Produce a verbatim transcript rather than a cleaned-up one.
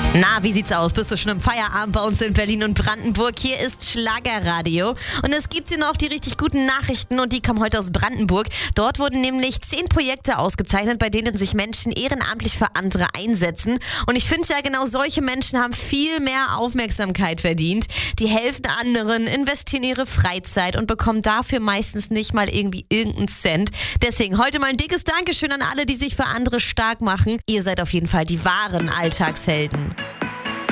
Na, wie sieht's aus? Bist du schon im Feierabend bei uns in Berlin und Brandenburg? Hier ist Schlagerradio und es gibt hier noch die richtig guten Nachrichten und die kommen heute aus Brandenburg. Dort wurden nämlich zehn Projekte ausgezeichnet, bei denen sich Menschen ehrenamtlich für andere einsetzen. Und ich finde ja, genau solche Menschen haben viel mehr Aufmerksamkeit verdient. Die helfen anderen, investieren ihre Freizeit und bekommen dafür meistens nicht mal irgendwie irgendeinen Cent. Deswegen heute mal ein dickes Dankeschön an alle, die sich für andere stark machen. Ihr seid auf jeden Fall die wahren Alltagshelden.